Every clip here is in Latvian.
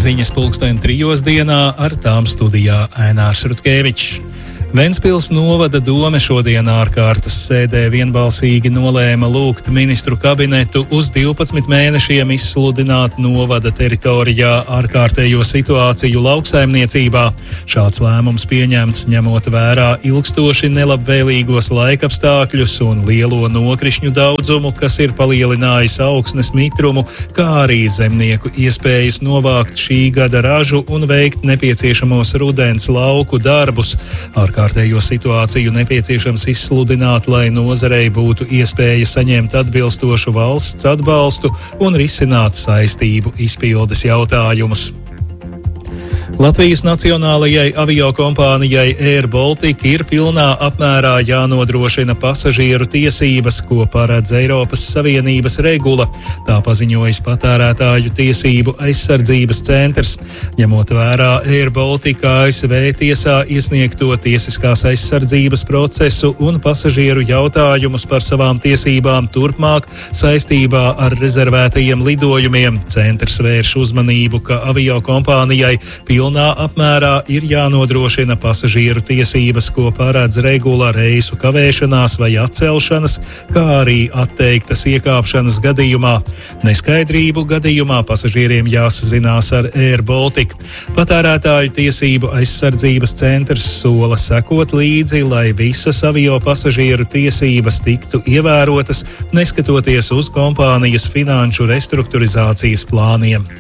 ziņas 3:00 dienā, ar tām studijā Ainārs Rutkevičs. Ventspils novada dome šodien ārkārtas sēdē vienbalsīgi nolēma lūgt ministru kabinetu uz 12 mēnešiem izsludināt novada teritorijā ārkārtējo situāciju lauksaimniecībā. Šāds lēmums pieņemts ņemot vērā ilgstoši nelabvēlīgos laikapstākļus un lielo nokrišņu daudzumu, kas ir palielinājis augsnes mitrumu, kā arī zemnieku iespējas novākt šī gada ražu un veikt nepieciešamos rudens lauku darbus. Ārkārtējo situāciju nepieciešams izsludināt, lai nozarei būtu iespēja saņemt atbilstošu valsts atbalstu un risināt saistību izpildes jautājumus. Latvijas nacionālajai aviokompānijai Air Baltica ir pilnā apmērā jānodrošina pasažieru tiesības, ko paredz Eiropas Savienības regula. Tā paziņojis Patērētāju tiesību aizsardzības centrs. Ņemot vērā Air Baltica ASV tiesā iesniegto tiesiskās aizsardzības procesu un pasažieru jautājumus par savām tiesībām turpmāk saistībā ar rezervētajiem lidojumiem, centrs vērš uzmanību, ka aviokompānijai pilnā apmērā ir jānodrošina pasažieru tiesības, ko paredz regula reisu kavēšanās vai atcelšanas, kā arī atteiktas iekāpšanas gadījumā. Neskaidrību gadījumā pasažieriem jāsazinās ar Air Baltica. Patērētāju tiesību aizsardzības centrs sola sekot līdzi, lai visas avio pasažieru tiesības tiktu ievērotas, neskatoties uz kompānijas finanšu restruktūrizācijas plāniem.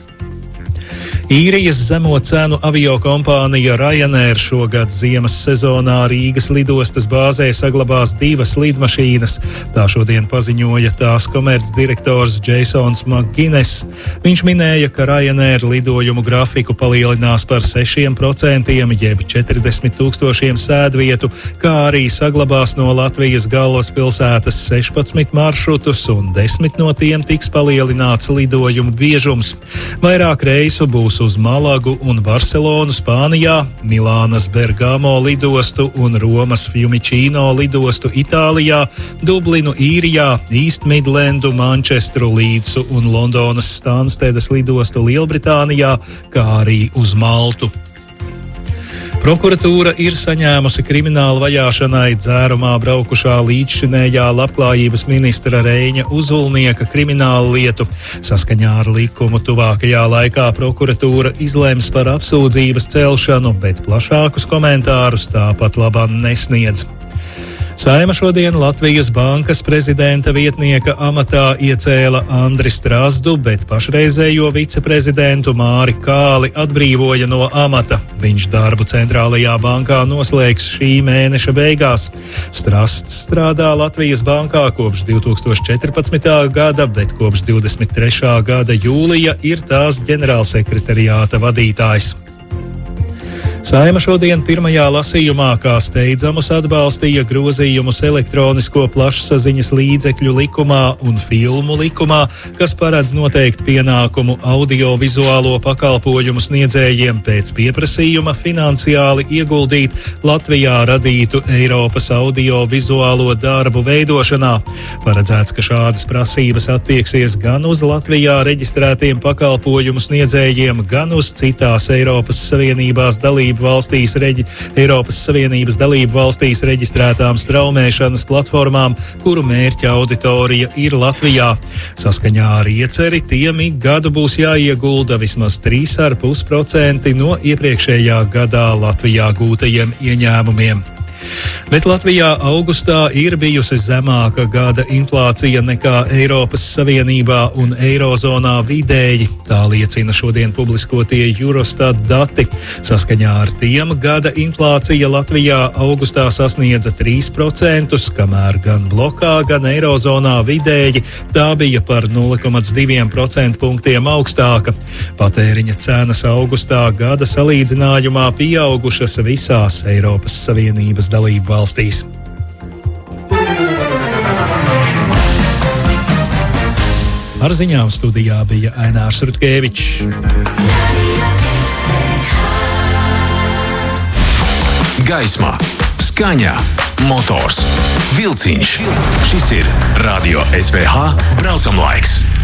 Īrijas zemo cenu aviokompānija Ryanair šogad ziemas sezonā Rīgas lidostas bāzē saglabās 2 lidmašīnas. Tā šodien paziņoja tās komercdirektors Jasons McGuinness. Viņš minēja, ka Ryanair lidojumu grafiku palielinās par 6%, jeb 40 000 sēdvietu, kā arī saglabās no Latvijas galvaspilsētas 16 maršrutus un 10 no tiem tiks palielināts lidojumu biežums. Vairāk reisu būs uz Malagu un Barcelonu Spānijā, Milānas Bergamo lidostu un Romas Fiumicino lidostu Itālijā, Dublinu Īrijā, East Midlandu, Manchesteru, Līdsu un Londonas Stanstedas lidostu Lielbritānijā, kā arī uz Maltu. Prokuratūra ir saņēmusi kriminālu vajāšanai dzērumā braukušā līdzšinējā labklājības ministra Reiņa Uzulnieka kriminālu lietu. Saskaņā ar likumu tuvākajā laikā prokuratūra izlems par apsūdzības celšanu, bet plašākus komentārus tāpat labāk nesniedz. Saeima šodien Latvijas bankas prezidenta vietnieka amatā iecēla Andri Strazdu, bet pašreizējo viceprezidentu Māri Kāli atbrīvoja no amata. Viņš darbu centrālajā bankā noslēgs šī mēneša beigās. Strazds strādā Latvijas bankā kopš 2014. gada, bet kopš 23. gada jūlija ir tās ģenerālsekretariāta vadītājs. Saeima šodien pirmajā lasījumā kā steidzamus atbalstīja grozījumus elektronisko plašsaziņas līdzekļu likumā un filmu likumā, kas paredz noteikt pienākumu audiovizuālo pakalpojumu sniedzējiem pēc pieprasījuma finansiāli ieguldīt Latvijā radītu Eiropas audiovizuālo darbu veidošanā. Paredzēts, ka šādas prasības attieksies gan uz Latvijā reģistrētiem pakalpojumu sniedzējiem, gan uz citās Eiropas Savienības dalību valstīs reģistrētām straumēšanas platformām, kuru mērķa auditorija ir Latvijā. Saskaņā ar ieceri tiem ik gadu būs jāiegulda vismaz 3,5% no iepriekšējā gadā Latvijā gūtajiem ieņēmumiem. Bet Latvijā augustā ir bijusi zemāka gada inflācija nekā Eiropas Savienībā un Eirozonā vidēji. Tā liecina šodien publiskotie Eurostat dati. Saskaņā ar tiem gada inflācija Latvijā augustā sasniedza 3%, kamēr gan blokā, gan Eirozonā vidēji tā bija par 0,2% punktiem augstāka. Patēriņa cenas augustā gada salīdzinājumā pieaugušas visās Eiropas Savienības dalību valstīs. Ar ziņām studijā bija Ainārs Rutkevičs. Gaismā, skaņā, motors, vilciņš. Šis ir Radio SVH braucamlaiks.